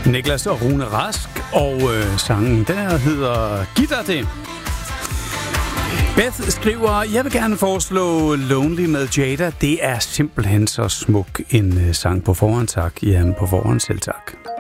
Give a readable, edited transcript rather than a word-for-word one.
Niklas og Rune Rask, og sangen der hedder Giv dig det. Beth skriver, jeg vil gerne foreslå Lonely med Jada. Det er simpelthen så smuk en sang. På forhånd tak. Jamen, på forhånd selv tak.